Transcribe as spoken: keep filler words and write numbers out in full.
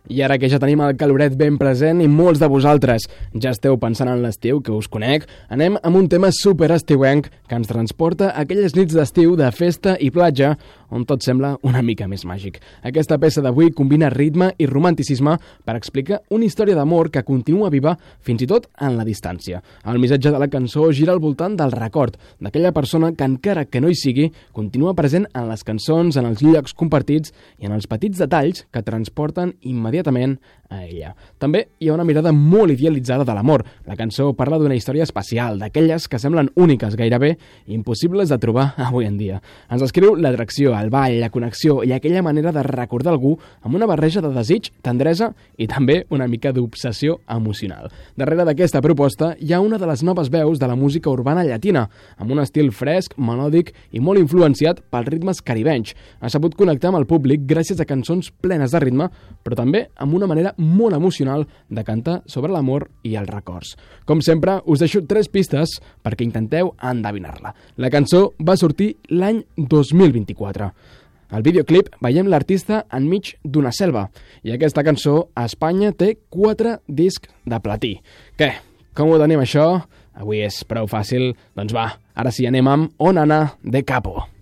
I ara que ja tenim el caloret ben present i molts de vosaltres ja esteu pensant en l'estiu, que us conec, anem amb un tema superestiuenc que ens transporta a aquelles nits d'estiu de festa i platja on tot sembla una mica més màgic. Aquesta peça d'avui combina ritme i romanticisme per explicar una història d'amor que continua viva fins i tot en la distància. El missatge de la cançó gira al voltant del record d'aquella persona que, encara que no hi sigui, continua present en les cançons, en els llocs compartits i en els petits detalls que transporten immediatament a ella. També hi ha una mirada molt idealitzada de l'amor. La cançó parla d'una història especial, d'aquelles que semblen úniques, gairebé impossibles de trobar avui en dia. Ens escriu l'atracció, el ball, la connexió i aquella manera de recordar algú amb una barreja de desig, tendresa i també una mica d'obsessió emocional. Darrere d'aquesta proposta hi ha una de les noves veus de la música urbana llatina, amb un estil fresc, melòdic i molt influenciat pels ritmes caribenys. Ha sabut connectar amb el públic gràcies a cançons plenes de ritme, però també amb una manera molt emocional de cantar sobre l'amor i els records. Com sempre, us deixo tres pistes perquè intenteu endevinar-la. La cançó va sortir l'any dos mil vint-i-quatre. Al videoclip veiem l'artista enmig d'una selva i aquesta cançó a Espanya té quatre discs de platí. Què? Com ho tenim això? Avui és prou fàcil. Doncs va, ara sí anem amb On Anna de Capo.